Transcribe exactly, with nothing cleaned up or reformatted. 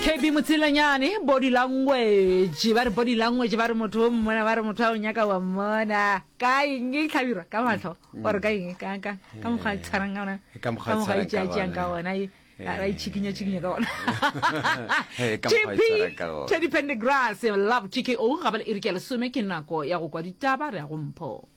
K B Mutsilanyani, body language, very body language, very mutum, when I was Nyaka Wamona, Kai, Kavira, Kamato, or Gai, Kanka, come high Sarangana, come high Janka, and I. Aray chicken chicken go. Chippy, Teddy Pendergrass, love chicken. Oh, have a irkel sumaking nako, Yago di Tabara, Rumpo.